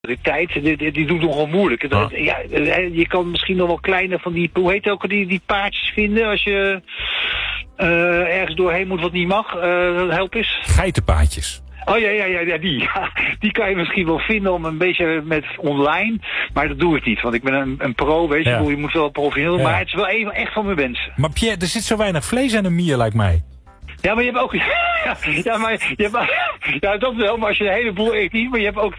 De tijd, die doet nogal moeilijk. Ja, je kan misschien nog wel kleine van die, hoe heet het ook, die paardjes vinden als je ergens doorheen moet wat niet mag. Help eens. Geitenpaadjes. Oh ja, die kan je misschien wel vinden om een beetje met online. Maar dat doe ik niet, want ik ben een pro, weet je. Ja. Je moet wel professioneel, maar het is wel echt van mijn wensen. Maar Pierre, er zit zo weinig vlees aan een mier, lijkt mij. Ja, maar je hebt ook... Ja, maar je hebt... Ja, dat wel, maar als je een heleboel eet niet... Maar je hebt ook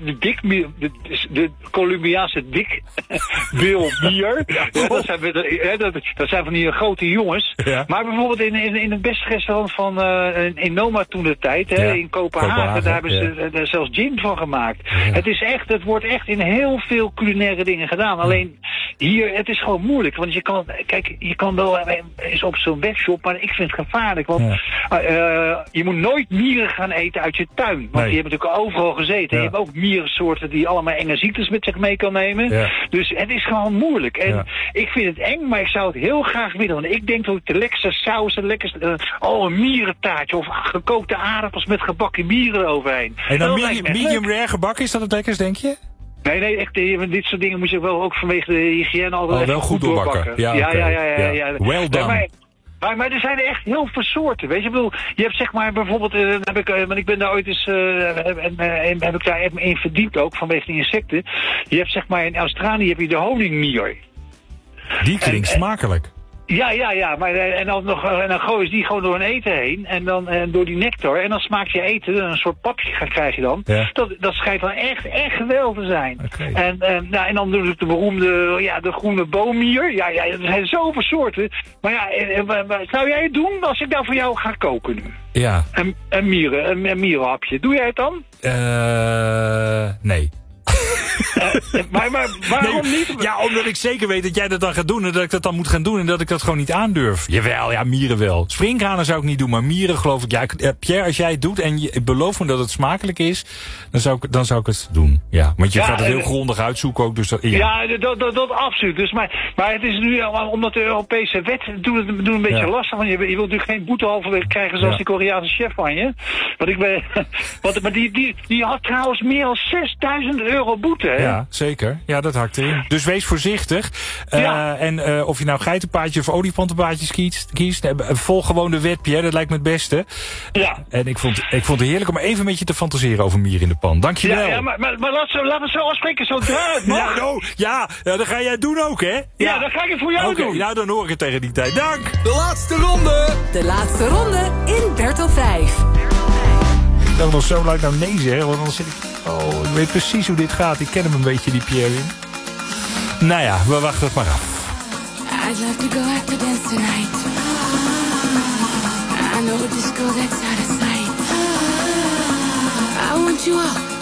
de Colombiaanse dikbilbier. Ja, dat zijn van die grote jongens. Ja. Maar bijvoorbeeld in het beste restaurant van... in Noma toen de tijd, in Kopenhagen... Daar hebben ze er zelfs gin van gemaakt. Ja. Het wordt echt in heel veel culinaire dingen gedaan. Alleen hier, het is gewoon moeilijk. Want je kan wel eens op zo'n webshop... Maar ik vind het gevaarlijk, want... Ja. Je moet nooit mieren gaan eten uit je tuin. Want die hebben natuurlijk overal gezeten. Ja. Je hebt ook mierensoorten die allemaal enge ziektes met zich mee kan nemen. Ja. Dus het is gewoon moeilijk. En ik vind het eng, maar ik zou het heel graag willen. Want ik denk dat ik de lekkerste saus, een mierentaartje of gekookte aardappels met gebakken mieren eroverheen. En dan medium rare gebakken, is dat het lekkerst, denk je? Nee, echt, dit soort dingen moet je wel ook vanwege de hygiëne altijd wel goed doorbakken. Ja. Well done. Maar er zijn er echt heel veel soorten, weet je. Ik bedoel, je hebt zeg maar bijvoorbeeld, want ik ben daar ooit eens, heb ik daar in verdiept ook, vanwege die insecten. Je hebt zeg maar in Australië heb je de honingmier. Die klinkt smakelijk. Ja, maar en dan gooien ze die gewoon door hun eten heen en dan door die nectar en dan smaakt je eten, een soort papje krijg je dan. Ja. Dat schijnt dan echt geweldig te zijn. Okay. En dan doen ze de beroemde, de groene boommier. Ja, er zijn zoveel soorten. Maar zou jij het doen als ik daar voor jou ga koken nu? Ja. Een mierenhapje. Doe jij het dan? Nee. Maar waarom niet? Ja, omdat ik zeker weet dat jij dat dan gaat doen en dat ik dat dan moet gaan doen en dat ik dat gewoon niet aandurf. Jawel, ja, mieren wel. Springkanen zou ik niet doen, maar mieren geloof ik. Ja, Pierre, als jij het doet en je belooft me dat het smakelijk is, dan zou ik het doen. Ja, want je gaat het heel grondig uitzoeken ook. Dus dat absoluut. Dus, maar het is nu, omdat de Europese wet doet een beetje lastig. Want je wilt natuurlijk geen boete halverwege krijgen zoals die Koreaanse chef van je. Maar die had trouwens meer dan €6.000 boete. Hè? Ja, zeker. Ja, dat hakt erin. Dus wees voorzichtig. En of je nou geitenpaadje of olifantenpaadjes kiest, volg gewoon de wet, Pierre. Dat lijkt me het beste. Ja. En ik vond het heerlijk om even met je te fantaseren over mier in de pan. Dankjewel. Ja, maar laten we zo afspreken, zodra het mag. Ja, dat ga jij doen ook, hè? Ja, dat ga ik het voor jou doen. Nou, dan hoor ik het tegen die tijd. Dank! De laatste ronde! De laatste ronde in Bertel 5. Ik dacht nog zo lang nou nee zeggen, want dan zit ik... Oh, ik weet precies hoe dit gaat. Ik ken hem een beetje, die Pierre. Nou ja, we wachten het maar af. I'd love to go out to dance tonight. I know a disco that's out of sight. I want you all